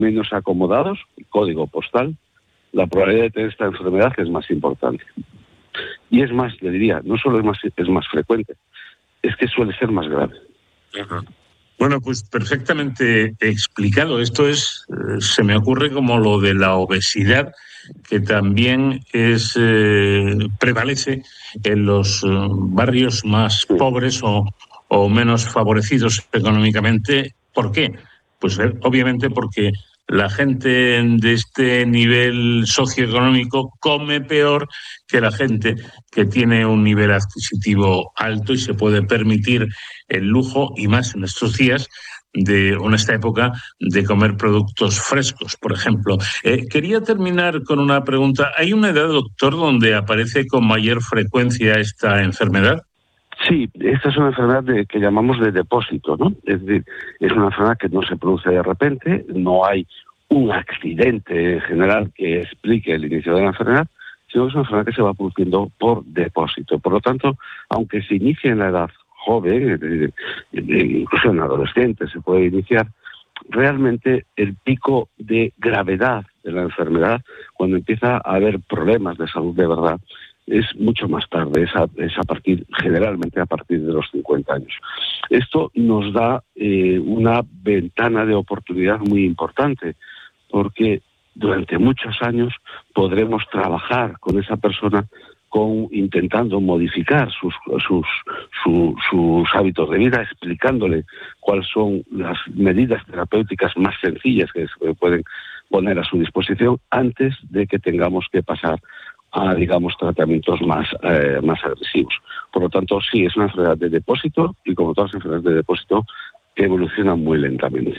menos acomodados, código postal, la probabilidad de tener esta enfermedad es más importante. Y es más, le diría, no solo es más frecuente, es que suele ser más grave. Ajá. Bueno, pues perfectamente explicado. Esto es, se me ocurre como lo de la obesidad, que también prevalece en los barrios más pobres o menos favorecidos económicamente. ¿Por qué? Pues obviamente porque la gente de este nivel socioeconómico come peor que la gente que tiene un nivel adquisitivo alto y se puede permitir el lujo, y más en estos días, en esta época, de comer productos frescos, por ejemplo. Quería terminar con una pregunta. ¿Hay una edad, doctor, donde aparece con mayor frecuencia esta enfermedad? Sí, esta es una enfermedad que llamamos de depósito, ¿no? Es decir, es una enfermedad que no se produce de repente, no hay un accidente en general que explique el inicio de la enfermedad, sino que es una enfermedad que se va produciendo por depósito. Por lo tanto, aunque se inicie en la edad joven, es decir, incluso en adolescentes se puede iniciar, realmente el pico de gravedad de la enfermedad, cuando empieza a haber problemas de salud de verdad, es mucho más tarde, generalmente a partir de los 50 años. Esto nos da una ventana de oportunidad muy importante, porque durante muchos años podremos trabajar con esa persona intentando modificar sus hábitos de vida, explicándole cuáles son las medidas terapéuticas más sencillas que se pueden poner a su disposición antes de que tengamos que pasar a, digamos, tratamientos más agresivos. Por lo tanto, sí, es una enfermedad de depósito y, como todas las enfermedades de depósito, que evolucionan muy lentamente.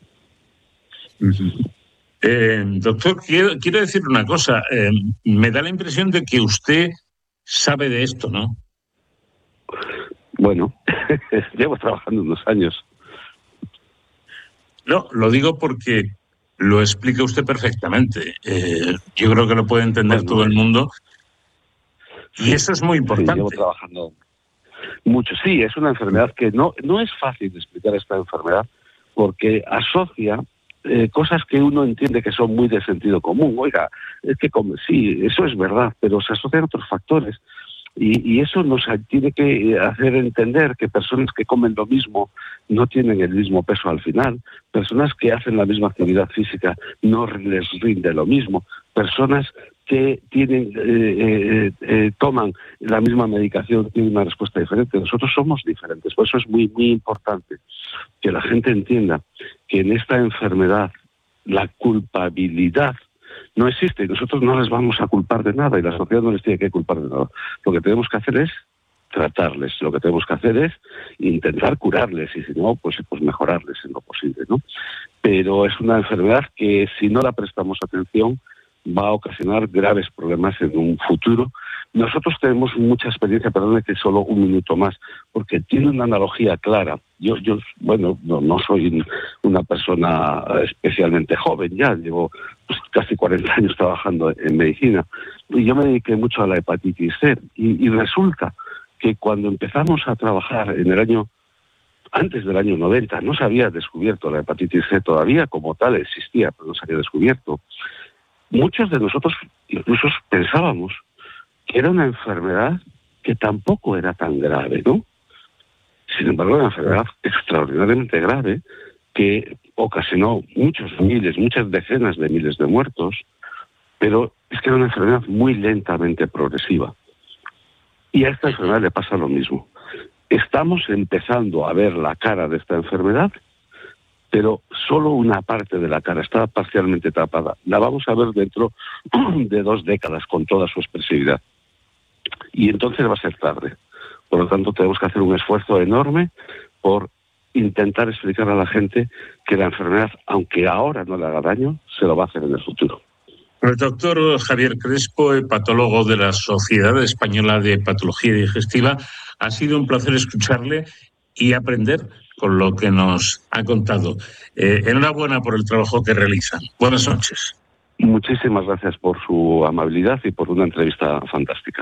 Doctor, quiero decir una cosa. Me da la impresión de que usted sabe de esto, ¿no? Bueno, llevo trabajando unos años. No, lo digo porque lo explica usted perfectamente. Yo creo que lo puede entender todo el mundo. Y eso es muy importante. Sí, llevo trabajando mucho. Sí, es una enfermedad que no es fácil de explicar esta enfermedad porque asocia cosas que uno entiende que son muy de sentido común. Oiga, es que sí, eso es verdad, pero se asocian otros factores. Y eso nos tiene que hacer entender que personas que comen lo mismo no tienen el mismo peso al final, personas que hacen la misma actividad física no les rinde lo mismo, personas que toman la misma medicación tienen una respuesta diferente. Nosotros somos diferentes, por eso es muy, muy importante que la gente entienda que en esta enfermedad la culpabilidad no existe y nosotros no les vamos a culpar de nada y la sociedad no les tiene que culpar de nada. Lo que tenemos que hacer es tratarles, lo que tenemos que hacer es intentar curarles y si no, pues mejorarles en lo posible, ¿no? Pero es una enfermedad que si no la prestamos atención va a ocasionar graves problemas en un futuro. Nosotros tenemos mucha experiencia, perdón que solo un minuto más, porque tiene una analogía clara. Yo no soy una persona especialmente joven, ya llevo casi 40 años trabajando en medicina, y yo me dediqué mucho a la hepatitis C, y resulta que cuando empezamos a trabajar antes del año 90, no se había descubierto la hepatitis C todavía, como tal existía, pero no se había descubierto. Muchos de nosotros incluso pensábamos que era una enfermedad que tampoco era tan grave, ¿no? Sin embargo, una enfermedad extraordinariamente grave que ocasionó muchas decenas de miles de muertos, pero es que era una enfermedad muy lentamente progresiva. Y a esta enfermedad le pasa lo mismo. Estamos empezando a ver la cara de esta enfermedad, pero solo una parte de la cara está parcialmente tapada. La vamos a ver dentro de 2 décadas con toda su expresividad. Y entonces va a ser tarde. Por lo tanto, tenemos que hacer un esfuerzo enorme por intentar explicar a la gente que la enfermedad, aunque ahora no le haga daño, se lo va a hacer en el futuro. El doctor Javier Crespo, patólogo de la Sociedad Española de Patología Digestiva, ha sido un placer escucharle y aprender con lo que nos ha contado. Enhorabuena por el trabajo que realizan. Buenas noches. Muchísimas gracias por su amabilidad y por una entrevista fantástica.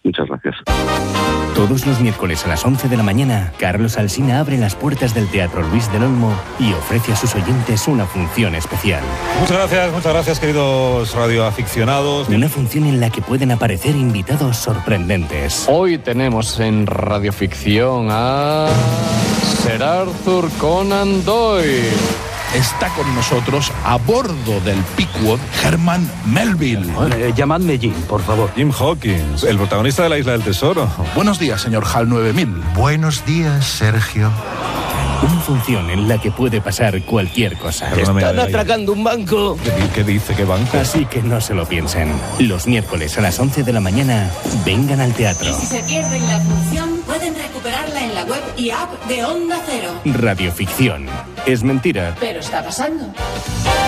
Muchas gracias. Todos los miércoles a las 11 de la mañana, Carlos Alsina abre las puertas del Teatro Luis del Olmo y ofrece a sus oyentes una función especial. Muchas gracias, queridos radioaficionados. Una función en la que pueden aparecer invitados sorprendentes. Hoy tenemos en Radioficción a Sir Arthur Conan Doyle. Está con nosotros a bordo del Pickwood Herman Melville. Llamadme Jim, por favor. Jim Hawkins, el protagonista de La Isla del Tesoro. Buenos días, señor HAL 9000. Buenos días, Sergio. Una función en la que puede pasar cualquier cosa. Están atracando un banco. ¿Qué dice? ¿Qué banco? Así que no se lo piensen. Los miércoles a las 11 de la mañana, vengan al teatro. Y si se pierden la función, pueden recuperarla en la web y app de Onda Cero. Radioficción. Es mentira, Pero está pasando.